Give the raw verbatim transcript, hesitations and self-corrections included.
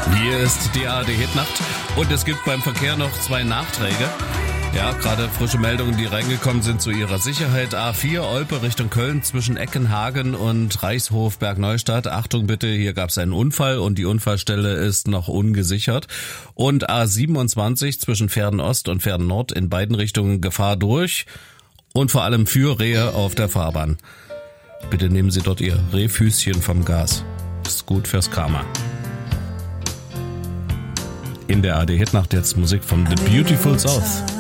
Hier ist die A R D-Hitnacht und es gibt beim Verkehr noch zwei Nachträge. Ja, gerade frische Meldungen, die reingekommen sind zu ihrer Sicherheit. A vier Olpe Richtung Köln zwischen Eckenhagen und Reichshof Bergneustadt. Achtung bitte, hier gab es einen Unfall und die Unfallstelle ist noch ungesichert. Und A siebenundzwanzig zwischen Verden Ost und Verden Nord in beiden Richtungen Gefahr durch und vor allem für Rehe auf der Fahrbahn. Bitte nehmen Sie dort Ihr Rehfüßchen vom Gas. Ist gut fürs Karma. In der A R D-Hitnacht jetzt Musik von The Beautiful South.